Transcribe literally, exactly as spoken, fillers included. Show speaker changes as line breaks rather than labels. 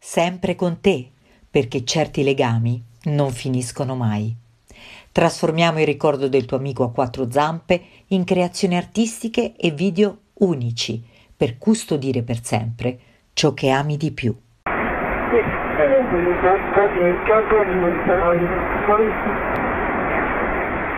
sempre con te, perché certi legami non finiscono mai. Trasformiamo il ricordo del tuo amico a quattro zampe in creazioni artistiche e video unici per custodire per sempre ciò che ami di più.
Sì, eh,